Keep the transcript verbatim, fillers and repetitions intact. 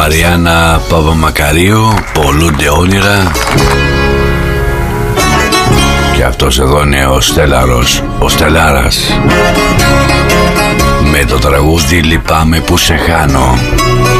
Μαριάννα Παπαμακαρίου, πολλούνται όνειρα. Και αυτός εδώ είναι ο Στέλλαρος, ο Στελάρας, με το τραγούδι «Λυπάμαι που σε χάνω».